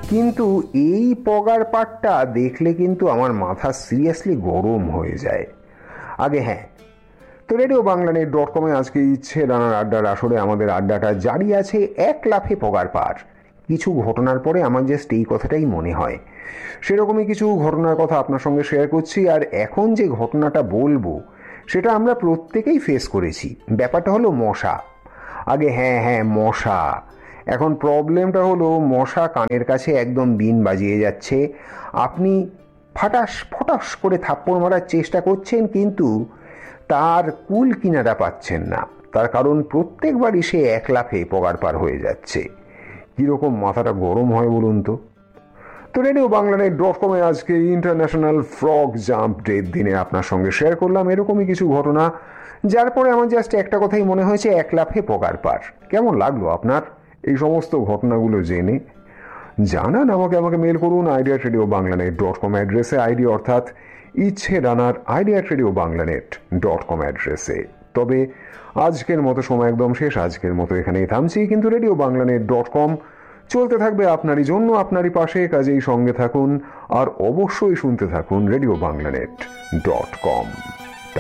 কিন্তু এই পগার পাটটা দেখলে কিন্তু আমার মাথা সিরিয়াসলি গরম হয়ে যায়। আগে হ্যাঁ, তো রেডিও বাংলানেট.com-এ আজকে ইচ্ছে রানার আড্ডার আসরে আমাদের আড্ডাটা জারি আছে এক লাফে পগার পার। কিছু ঘটনার পরে আমার জাস্ট এই কথাটাই মনে হয়, সেরকমই কিছু ঘটনার কথা আপনার সঙ্গে শেয়ার করছি। আর এখন যে ঘটনাটা বলবো সেটা আমরা প্রত্যেকেই ফেস করেছি। ব্যাপারটা হলো মশা। আগে হ্যাঁ, মশা। এখন প্রবলেমটা হলো মশা কানের কাছে একদম বিন বাজিয়ে যাচ্ছে। আপনি ফটাস করে থাপ্পড় মারার চেষ্টা করছেন, কিন্তু তার কুল কিনারা পাচ্ছেন না। তার কারণ প্রত্যেকবারই সে এক লাফে পগার পার হয়ে যাচ্ছে। কিরকম মাথাটা গরম হয় বলুন তো। রেডিও বাংলানেট.com-এ আজকে ইন্টারন্যাশনাল ফ্রগ জাম্প ডের দিনে আপনার সঙ্গে শেয়ার করলাম এরকমই কিছু ঘটনা, যার পরে আমার জাস্ট একটা কথাই মনে হয়েছে, এক লাফে পগার পার। কেমন লাগলো আপনার এই সমস্ত ঘটনাগুলো জেনে? জানান আমাকে মেল করুন idea@radioBanglanet.com অ্যাড্রেসে, আইডি অর্থাৎ ইচ্ছে রানার idea@radioBanglanet.com অ্যাড্রেসে। তবে আজকের মতো সময় একদম শেষ, আজকের মতো এখানেই থামছি। কিন্তু রেডিও বাংলানেট.com চলতে থাকবে আপনারই জন্য, আপনারই পাশে। কাজেই সঙ্গে থাকুন আর অবশ্যই শুনতে থাকুন রেডিও বাংলানেট.com।